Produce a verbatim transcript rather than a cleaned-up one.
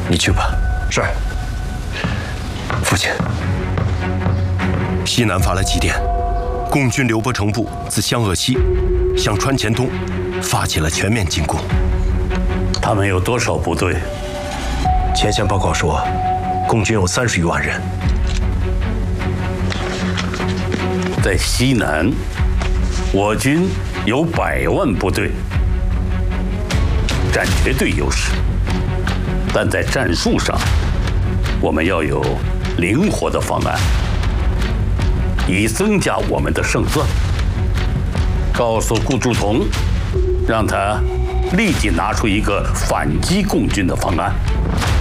你去吧。 是。 父亲， 西南发来急电，共军刘伯承部自湘鄂西向川黔东发起了全面进攻。 他们有多少部队？ 前线报告说，共军有三十余万人。 在西南，我军有百万部队，占绝对优势。但在战术上，我们要有灵活的方案，以增加我们的胜算。告诉顾祝同，让他立即拿出一个反击共军的方案。